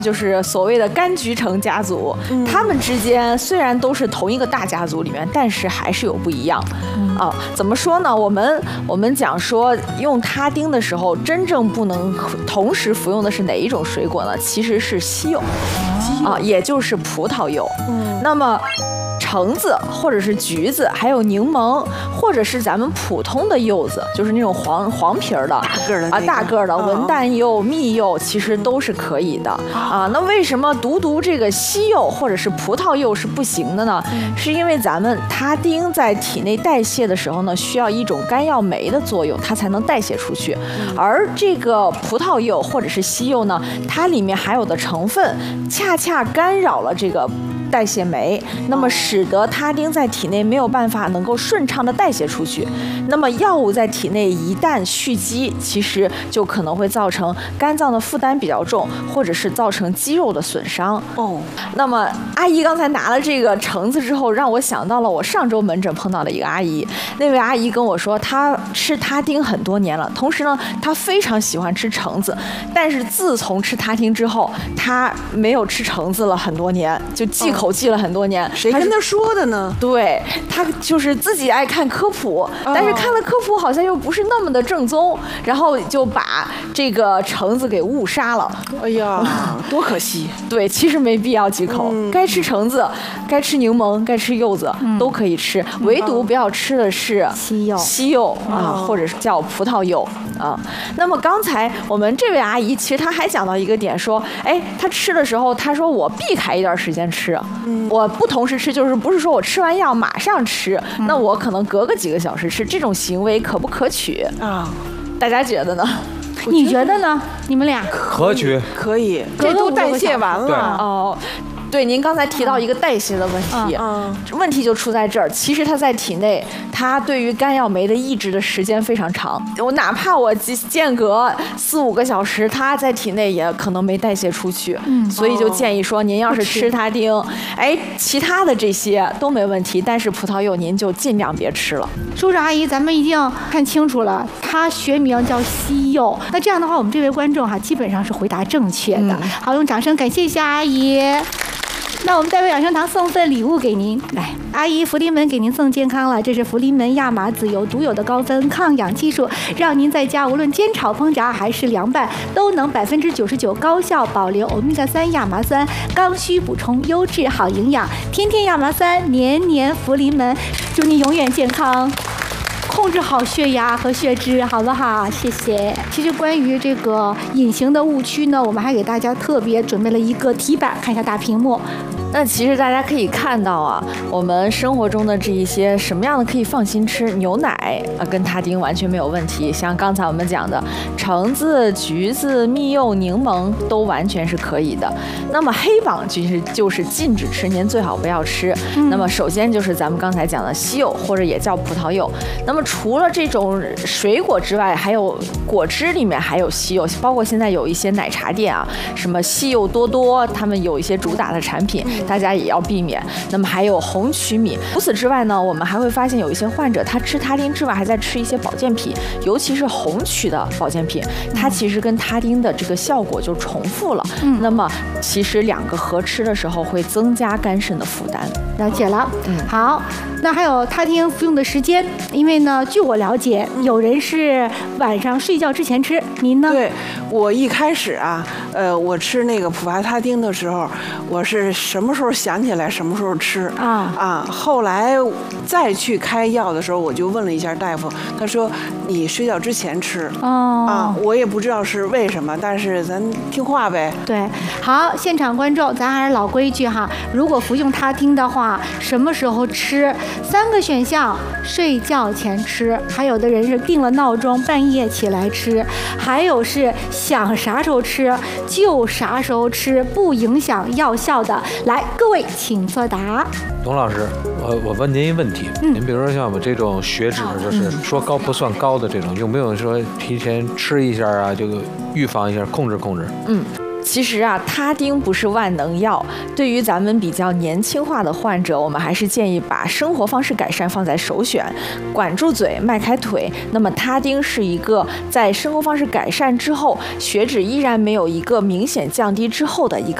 就是所谓的柑橘橙家族，他们之间虽然都是同一个大家族里面，但是还是有不一样。怎么说呢？我们讲说用他汀的时候，真正不能同时服用的是哪一种水果呢？其实是西柚，也就是葡萄柚。那么橙子或者是橘子，还有柠檬，或者是咱们普通的柚子，就是那种黄皮儿的大个儿的文旦柚、蜜柚，其实都是可以的那为什么独这个西柚或者是葡萄柚是不行的呢？是因为咱们他汀在体内代谢的时候呢，需要一种甘药酶的作用，它才能代谢出去。而这个葡萄柚或者是西柚呢，它里面含有的成分恰恰干扰了这个代谢酶，那么使得他汀在体内没有办法能够顺畅的代谢出去。那么药物在体内一旦蓄积，其实就可能会造成肝脏的负担比较重，或者是造成肌肉的损伤。那么阿姨刚才拿了这个橙子之后，让我想到了我上周门诊碰到的一个阿姨。那位阿姨跟我说，她吃他汀很多年了，同时呢，她非常喜欢吃橙子，但是自从吃他汀之后，她没有吃橙子了很多年，就忌口忌了很多年。 谁跟她说的呢？ 对，她就是自己爱看科普，但是看了科普好像又不是那么的正宗，然后就把这个橙子给误杀了。 哎呀，多可惜！ 对，其实没必要忌口，该吃橙子，该吃柠檬，该吃柚子都可以吃，唯独不要吃的是西柚或者是叫葡萄柚那么刚才我们这位阿姨其实她还讲到一个点，说，她吃的时候，她说我避开一段时间吃，我不同时吃，就是不是说我吃完药马上吃，那我可能隔个几个小时吃，这种行为可不可取大家觉得呢？ 你觉得呢？你们俩可取， 可以，这都代谢完了。 对，您刚才提到一个代谢的问题，问题就出在这儿。其实它在体内，它对于甘药酶的抑制的时间非常长。我哪怕我间隔4-5个小时，它在体内也可能没代谢出去。所以就建议说，您要是吃他汀，其他的这些都没问题，但是葡萄柚您就尽量别吃了。 叔叔阿姨，咱们已经看清楚了，它学名叫西柚。那这样的话，我们这位观众基本上是回答正确的。好，用掌声感谢一下阿姨。那我们代表养生堂送份礼物给您，来，阿姨福临门给您送健康了，这是福临门亚麻籽油独有的高分抗氧技术，让您在家无论煎炒烹炸还是凉拌，都能99%高效保留欧米伽3亚麻酸，刚需补充优质好营养，天天亚麻酸，年年福临门，祝你永远健康。控制好血压和血脂，好不好？谢谢。其实关于这个隐形的误区呢，我们还给大家特别准备了一个题板，看一下大屏幕。 那其实大家可以看到我们生活中的这一些什么样的可以放心吃，牛奶跟他汀完全没有问题。像刚才我们讲的橙子、橘子、蜜柚、柠檬都完全是可以的。那么黑榜其实就是禁止吃，您最好不要吃。那么首先就是咱们刚才讲的西柚，或者也叫葡萄柚。那么除了这种水果之外，还有果汁里面还有西柚，包括现在有一些奶茶店什么西柚多多，他们有一些主打的产品，大家也要避免。那么还有红曲米。除此之外呢，我们还会发现有一些患者他吃他汀之外还在吃一些保健品，尤其是红曲的保健品，它其实跟他汀的这个效果就重复了。那么其实2个合吃的时候会增加肝肾的负担。 了解了。好，那还有他汀服用的时间，因为呢，据我了解，有人是晚上睡觉之前吃，您呢？ 对，我一开始我吃那个普伐他汀的时候，我是什么时候想起来什么时候吃后来再去开药的时候，我就问了一下大夫，他说你睡觉之前吃。我也不知道是为什么，但是咱听话呗。 对，好，现场观众，咱还是老规矩如果服用他汀的话，什么时候吃？3个选项：睡觉前吃，还有的人是定了闹钟半夜起来吃，还有是想啥时候吃就啥时候吃，不影响药效的。来，各位请作答。 董老师，我问您一问题，您比如说像我这种血脂，就是说高不算高的这种，有没有说提前吃一下就预防一下，控制？ 其实啊，他汀不是万能药。对于咱们比较年轻化的患者，我们还是建议把生活方式改善放在首选，管住嘴，迈开腿。那么他汀是一个在生活方式改善之后，血脂依然没有一个明显降低之后的一个